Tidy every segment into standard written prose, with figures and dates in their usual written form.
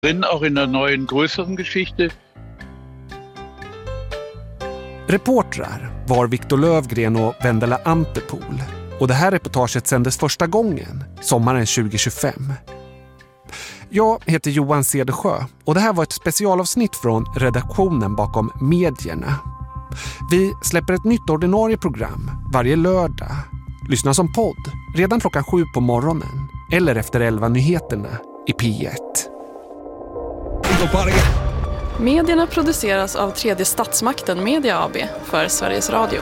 drin, auch in einer neuen, größeren Geschichte. Reportrar var Victor Lövgren och Vendela Antepol. Och det här reportaget sändes första gången, sommaren 2025. Jag heter Johan Cedersjö och det här var ett specialavsnitt från redaktionen bakom medierna. Vi släpper ett nytt ordinarie program varje lördag. Lyssna som podd redan klockan 7 på morgonen eller efter 11-nyheterna i P1. Medierna produceras av Tredje Statsmakten Media AB för Sveriges Radio.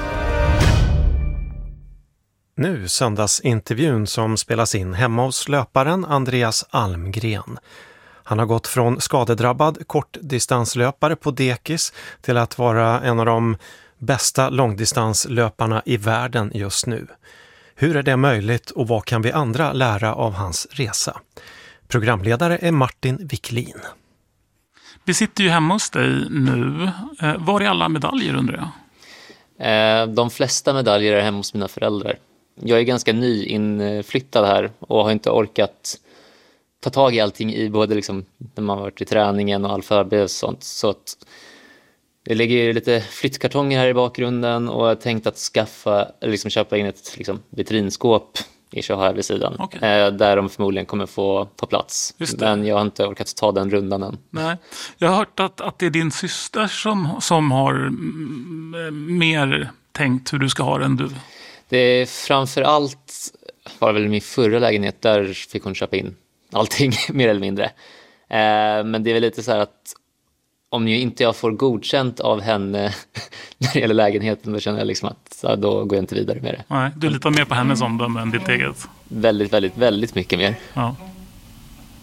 Nu söndagsintervjun som spelas in hemma hos löparen Andreas Almgren. Han har gått från skadedrabbad kortdistanslöpare på dekis till att vara en av de bästa långdistanslöparna i världen just nu. Hur är det möjligt och vad kan vi andra lära av hans resa? Programledare är Martin Wiklin. Vi sitter ju hemma hos dig nu. Var är alla medaljer undrar jag? De flesta medaljer är hemma hos mina föräldrar. Jag är ganska ny inflyttad här och har inte orkat ta tag i allting i både liksom när man har varit i träningen och all förberedelse och sånt. Så att det ligger lite flyttkartonger här i bakgrunden och jag har tänkt att köpa in ett vitrinskåp i här vid sidan. Okay. Där de förmodligen kommer få ta plats. Men jag har inte orkat ta den rundan än. Nej. Jag har hört att det är din syster som har mer tänkt hur du ska ha det än du. Det är framförallt var väl min förra lägenhet, där fick hon köpa in allting mer eller mindre. Men det är väl lite så här att om inte jag får godkänt av henne när det gäller lägenheten, då känner jag att då går jag inte vidare med det. Nej, du litar mer på hennes omdöme än ditt eget? Väldigt, väldigt, väldigt mycket mer. Ja.